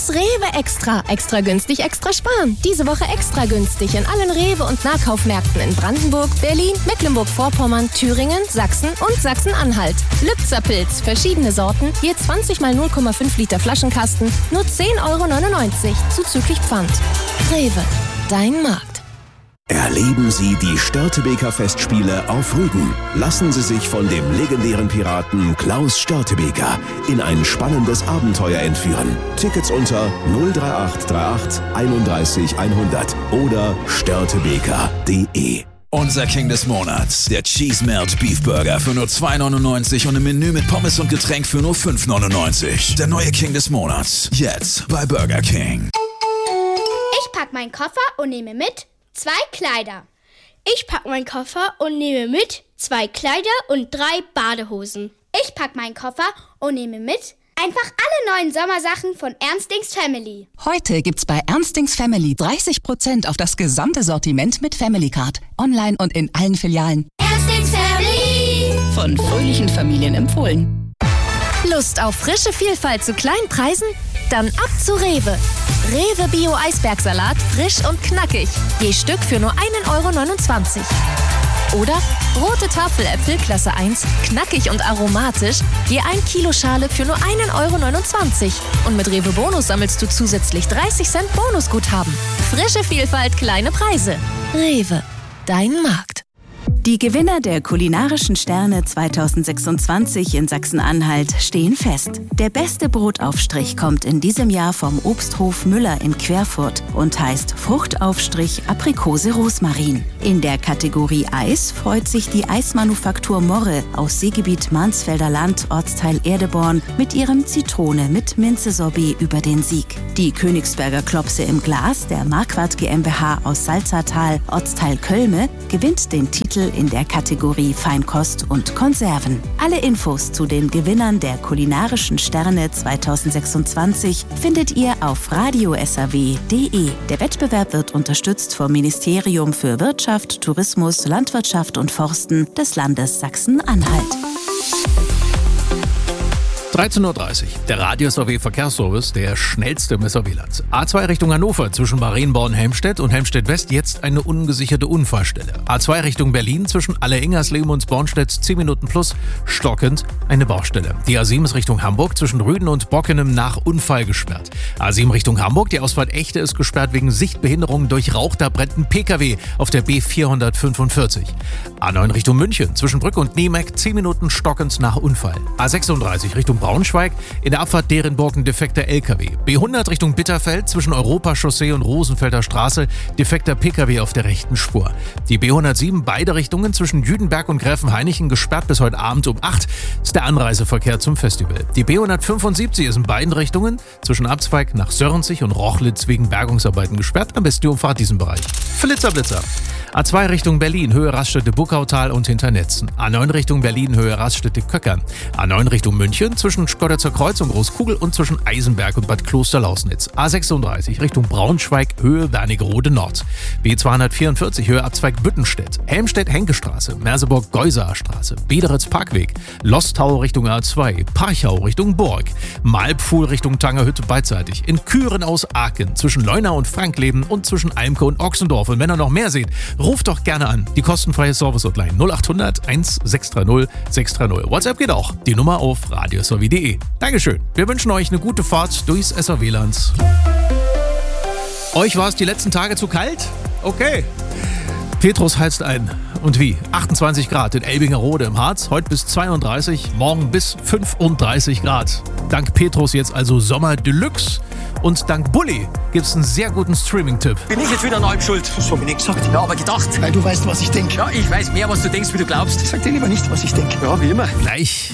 Rewe Extra. Extra günstig, extra sparen. Diese Woche extra günstig in allen Rewe- und Nahkaufmärkten in Brandenburg, Berlin, Mecklenburg-Vorpommern, Thüringen, Sachsen und Sachsen-Anhalt. Lübzer Pilz, verschiedene Sorten, je 20 mal 0,5 Liter Flaschenkasten, nur 10,99 € zuzüglich Pfand. Rewe, dein Markt. Erleben Sie die Störtebeker Festspiele auf Rügen. Lassen Sie sich von dem legendären Piraten Klaus Störtebeker in ein spannendes Abenteuer entführen. Tickets unter 03838 31 100 oder störtebeker.de. Unser King des Monats, der Cheese Melt Beef Burger für nur 2,99 € und ein Menü mit Pommes und Getränk für nur 5,99 €. Der neue King des Monats, jetzt bei Burger King. Ich pack meinen Koffer und nehme mit 2 Kleider. Ich pack meinen Koffer und nehme mit 2 Kleider und 3 Badehosen. Ich pack meinen Koffer und nehme mit einfach alle neuen Sommersachen von Ernstings Family. Heute gibt's bei Ernstings Family 30% auf das gesamte Sortiment mit Family Card. Online und in allen Filialen. Ernstings Family. Von fröhlichen Familien empfohlen. Lust auf frische Vielfalt zu kleinen Preisen? Dann ab zu Rewe. Rewe Bio Eisbergsalat, frisch und knackig. Je Stück für nur 1,29 €. Oder rote Tafeläpfel Klasse 1, knackig und aromatisch, je 1 Kilo Schale für nur 1,29 €. Und mit Rewe Bonus sammelst du zusätzlich 30 Cent Bonusguthaben. Frische Vielfalt, kleine Preise. Rewe, dein Markt. Die Gewinner der kulinarischen Sterne 2026 in Sachsen-Anhalt stehen fest. Der beste Brotaufstrich kommt in diesem Jahr vom Obsthof Müller in Querfurt und heißt Fruchtaufstrich Aprikose Rosmarin. In der Kategorie Eis freut sich die Eismanufaktur Morre aus Seegebiet Mansfelder Land, Ortsteil Erdeborn, mit ihrem Zitrone mit Minze-Sorbet über den Sieg. Die Königsberger Klopse im Glas der Marquardt GmbH aus Salzertal, Ortsteil Kölme, gewinnt den Titel in der Kategorie Feinkost und Konserven. Alle Infos zu den Gewinnern der kulinarischen Sterne 2026 findet ihr auf radiosaw.de. Der Wettbewerb wird unterstützt vom Ministerium für Wirtschaft, Tourismus, Landwirtschaft und Forsten des Landes Sachsen-Anhalt. 13:30 Uhr. Der Radio-SAW-Verkehrsservice, der schnellste im SAW-Land. A2 Richtung Hannover zwischen Marienborn-Helmstedt und Helmstedt-West jetzt eine ungesicherte Unfallstelle. A2 Richtung Berlin zwischen Alle-Ingersleben und Bornstedt 10 Minuten plus stockend eine Baustelle. Die A7 ist Richtung Hamburg zwischen Rüden und Bockenem nach Unfall gesperrt. A7 Richtung Hamburg, die Ausfahrt Echte ist gesperrt wegen Sichtbehinderung durch rauchter brennenden PKW auf der B445. A9 Richtung München zwischen Brück und Niemeck 10 Minuten stockend nach Unfall. A36 Richtung Braunschweig, in der Abfahrt Derenburg ein defekter LKW. B100 Richtung Bitterfeld zwischen Europachaussee und Rosenfelder Straße, defekter PKW auf der rechten Spur. Die B107 beide Richtungen zwischen Jüdenberg und Gräfenhainichen gesperrt bis heute Abend um 8 ist der Anreiseverkehr zum Festival. Die B175 ist in beiden Richtungen zwischen Abzweig nach Sörnzig und Rochlitz wegen Bergungsarbeiten gesperrt. Am besten umfahrt diesen Bereich. Blitzer. A2 Richtung Berlin, Höhe Raststätte Buckautal und Hinternetzen. A9 Richtung Berlin, Höhe Raststätte Köckern. A9 Richtung München zwischen Schkodderzer Kreuz und Großkugel und zwischen Eisenberg und Bad Klosterlausnitz. A36 Richtung Braunschweig, Höhe Wernigerode Nord. B244 Höhe Abzweig Büttenstedt. Helmstedt-Henke-Straße, Merseburg-Geusaer Straße, Bederitz-Parkweg. Lostau Richtung A2, Parchau Richtung Burg. Malpfuhl Richtung Tangerhütte beidseitig. In Küren aus Aachen zwischen Leuna und Frankleben und zwischen Almke und Ochsendorf. Und wenn ihr noch mehr seht, ruft doch gerne an. Die kostenfreie Service-Hotline 0800 1630 630. WhatsApp geht auch. Die Nummer auf radiosaw.de. Dankeschön. Wir wünschen euch eine gute Fahrt durchs SAW-Land. Euch war es die letzten Tage zu kalt? Okay. Petrus heizt ein. Und wie? 28 Grad in Elbingerode im Harz, heute bis 32, morgen bis 35 Grad. Dank Petrus jetzt also Sommer Deluxe. Und dank Bulli gibt's einen sehr guten Streaming-Tipp. Bin ich jetzt wieder neu schuld? Das hab ich nicht gesagt. Ja, aber gedacht. Weil du weißt, was ich denke. Ja, ich weiß mehr, was du denkst, wie du glaubst. Sag dir lieber nicht, was ich denke. Ja, wie immer. Gleich